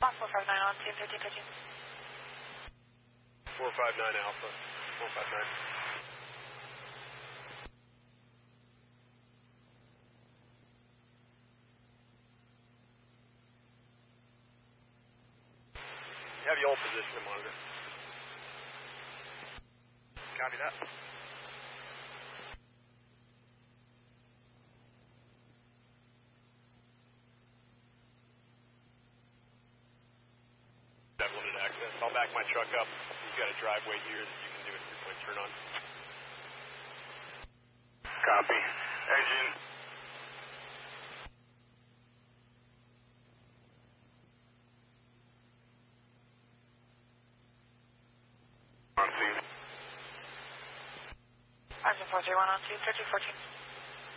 Boss 459 on team 1313. 459 Alpha. 459. You have your old position to monitor. Copy that. That limited access. I'll back my truck up. You've got a driveway here that you can do a three-point turn on. Copy. Engine. On scene. Engine 431 on team 1314.